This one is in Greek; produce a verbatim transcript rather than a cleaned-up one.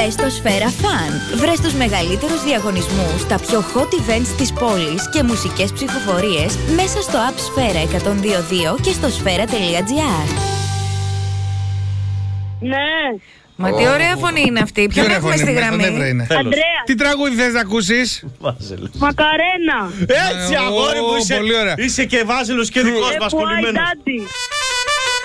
Μπες στο Σφαίρα Fun. Βρες τους μεγαλύτερους διαγωνισμούς, τα πιο hot events της πόλης και μουσικές ψηφοφορίες μέσα στο app Σφαίρα εκατόν δύο δύο και στο σφαίρα τελεία τζι άρ. Ναι. Μα τι ωραία φωνή είναι αυτή. Ποιον έχουμε στη γραμμή? Αντρέα. Τι τραγούδι θες να ακούσεις? Μακαρένα. Έτσι, αγόρι μου, Ω, είσαι, πολύ ωραία. είσαι και Βάζελος και δικός μας Why κολλημένος. daddy.